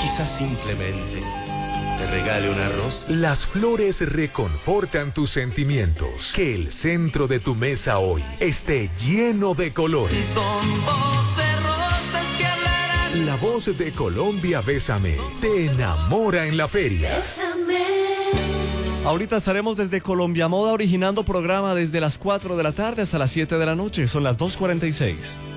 quizás simplemente te regale una rosa. Las flores reconfortan tus sentimientos. Que el centro de tu mesa hoy esté lleno de colores. Son voces rosas que hablarán. La voz de Colombia Bésame te enamora en la feria. Bésame. Ahorita estaremos desde Colombia Moda originando programa desde las 4 de la tarde hasta las 7 de la noche. Son las 2:46.